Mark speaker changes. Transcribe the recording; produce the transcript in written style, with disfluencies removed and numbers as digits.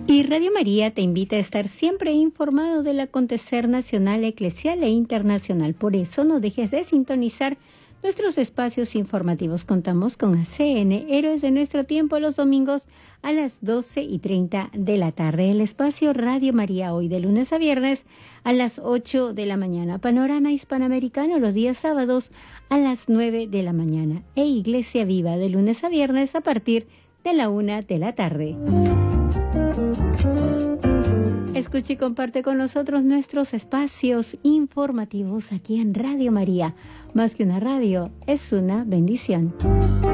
Speaker 1: Y Radio María te invita a estar siempre informado del acontecer nacional, eclesial e internacional. Por eso no dejes de sintonizar nuestros espacios informativos. Contamos con ACN, Héroes de Nuestro Tiempo, los domingos a las 12:30 de la tarde. El espacio Radio María, hoy de lunes a viernes a las 8 de la mañana. Panorama Hispanoamericano los días sábados a las 9 de la mañana. E Iglesia Viva de lunes a viernes a partir de la 1 de la tarde. Escucha y comparte con nosotros nuestros espacios informativos aquí en Radio María. Más que una radio, es una bendición.